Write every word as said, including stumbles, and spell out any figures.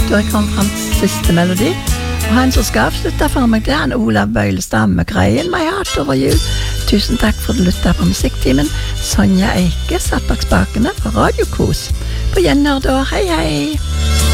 Da jeg kom frem til siste melodi. Og han som skal avslutte for meg, det er han Olav Bøylestad med Greien meg hatt over jul. Tusen takk for at du lyttet på Musikktimen. Sonja Eike satt bak spakene fra Radio Kos. På gjenhør da, hei hei!